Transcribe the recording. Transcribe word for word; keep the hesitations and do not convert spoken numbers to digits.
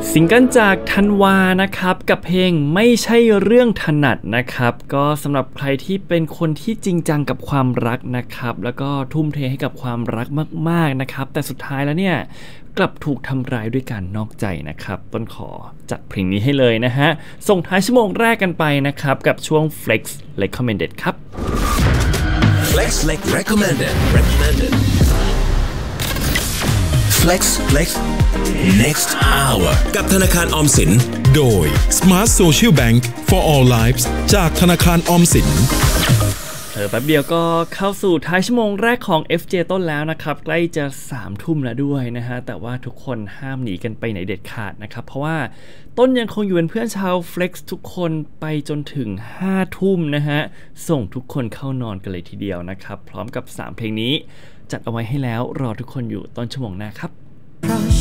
ซิงเกิลจากธันวานะครับกับเพลงไม่ใช่เรื่องถนัดนะครับก็สำหรับใครที่เป็นคนที่จริงจังกับความรักนะครับแล้วก็ทุ่มเทให้กับความรักมากๆนะครับแต่สุดท้ายแล้วเนี่ยกลับถูกทำร้ายด้วยการนอกใจนะครับต้นขอจัดเพลงนี้ให้เลยนะฮะส่งท้ายชั่วโมงแรกกันไปนะครับกับช่วง Flex Recommended ครับ Flex Recommended Recommended Flex Flex Next Hour กับธนาคารออมสินโดย Smart Social Bank for All Lives จากธนาคารออมสินเออแป๊บเดียวก็เข้าสู่ท้ายชั่วโมงแรกของ เอฟ เจ ต้นแล้วนะครับใกล้จะสามทุ่มแล้วด้วยนะฮะแต่ว่าทุกคนห้ามหนีกันไปไหนเด็ดขาดนะครับเพราะว่าต้นยังคงอยู่เป็นเพื่อนชาว Flex ทุกคนไปจนถึงห้าทุ่มนะฮะส่งทุกคนเข้านอนกันเลยทีเดียวนะครับพร้อมกับสามเพลงนี้จัดเอาไว้ให้แล้วรอทุกคนอยู่ต้นชั่วโมงหน้าครับ